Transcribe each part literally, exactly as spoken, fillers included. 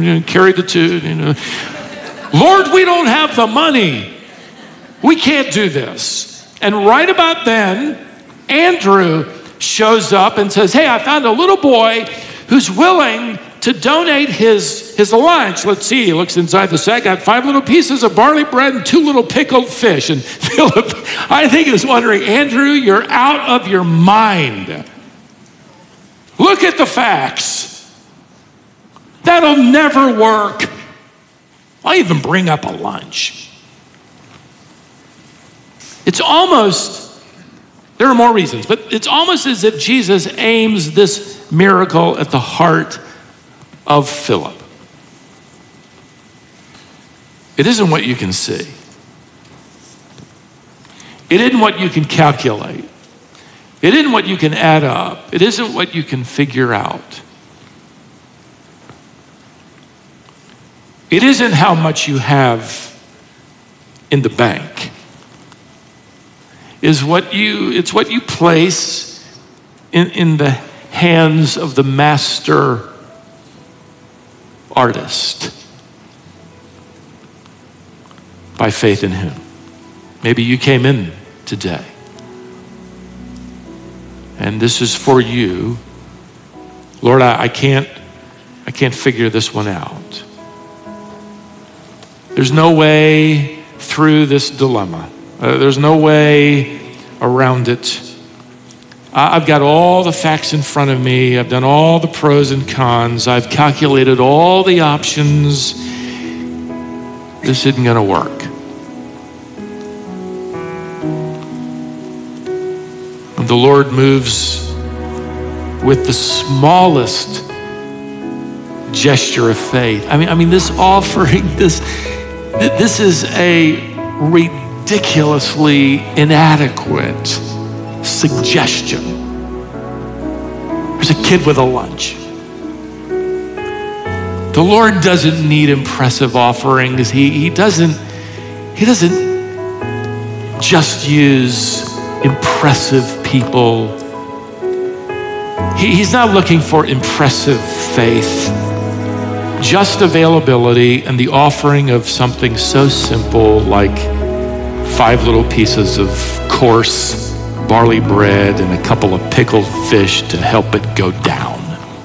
know, carry the two, you know. Lord, we don't have the money. We can't do this. And right about then, Andrew shows up and says, hey, I found a little boy who's willing to donate his, his lunch. Let's see, he looks inside the sack, got five little pieces of barley bread and two little pickled fish. And Philip, I think, is wondering, Andrew, you're out of your mind. Look at the facts. That'll never work. Why even bring up a lunch? It's almost, there are more reasons, but it's almost as if Jesus aims this miracle at the heart of Philip. It isn't what you can see. It isn't what you can calculate. It isn't what you can add up. It isn't what you can figure out. It isn't how much you have in the bank. Is what you, it's what you place in, in the hands of the master artist by faith in him. Maybe you came in today and this is for you. Lord, I, I can't I can't figure this one out. There's no way through this dilemma. Uh, there's no way around it. I've got all the facts in front of me. I've done all the pros and cons. I've calculated all the options. This isn't going to work. And the Lord moves with the smallest gesture of faith. I mean, I mean, this offering, this, this is a ridiculously inadequate suggestion. There's a kid with a lunch. The Lord doesn't need impressive offerings. He, he doesn't, he doesn't just use impressive people. He, he's not looking for impressive faith, just availability and the offering of something so simple like five little pieces of coarse barley bread and a couple of pickled fish to help it go down.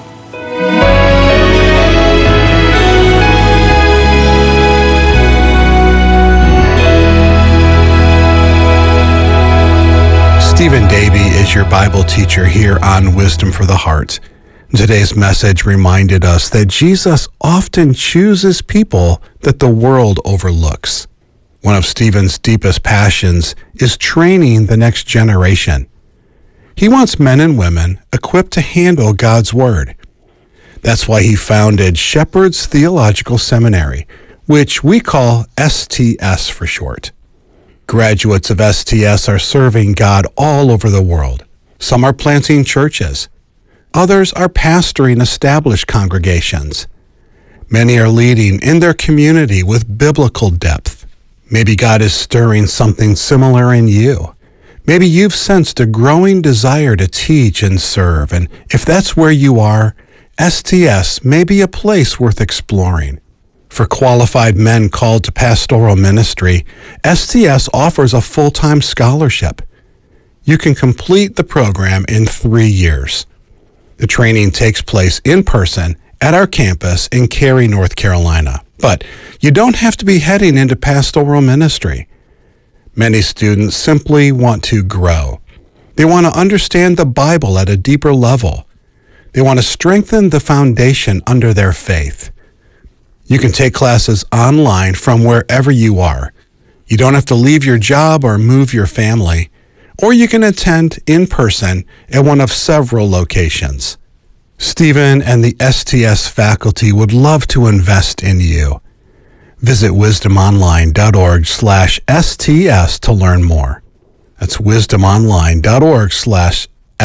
Stephen Davey is your Bible teacher here on Wisdom for the Heart. Today's message reminded us that Jesus often chooses people that the world overlooks. One of Stephen's deepest passions is training the next generation. He wants men and women equipped to handle God's Word. That's why he founded Shepherd's Theological Seminary, which we call S T S for short. Graduates of S T S are serving God all over the world. Some are planting churches. Others are pastoring established congregations. Many are leading in their community with biblical depth. Maybe God is stirring something similar in you. Maybe you've sensed a growing desire to teach and serve, and if that's where you are, S T S may be a place worth exploring. For qualified men called to pastoral ministry, S T S offers a full-time scholarship. You can complete the program in three years. The training takes place in person at our campus in Cary, North Carolina. But you don't have to be heading into pastoral ministry. Many students simply want to grow. They want to understand the Bible at a deeper level. They want to strengthen the foundation under their faith. You can take classes online from wherever you are. You don't have to leave your job or move your family, or you can attend in person at one of several locations. Stephen and the S T S faculty would love to invest in you. Visit wisdomonline.org slash STS to learn more. That's wisdomonline.org slash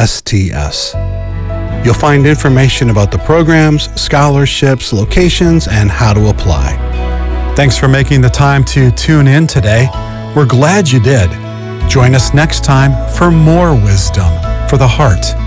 STS. You'll find information about the programs, scholarships, locations, and how to apply. Thanks for making the time to tune in today. We're glad you did. Join us next time for more wisdom for the heart.